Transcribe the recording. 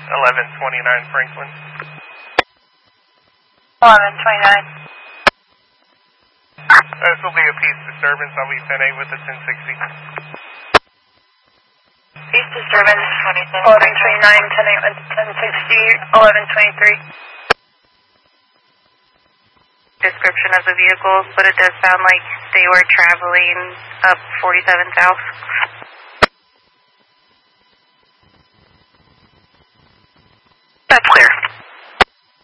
1129 Franklin. 1129. This will be a peace disturbance. I'll be 10-8 with the 1060. Peace disturbance, 1129, 10-8 with 1060, 1123. Description of the vehicles, but it does sound like they were traveling up 47 South. That's clear.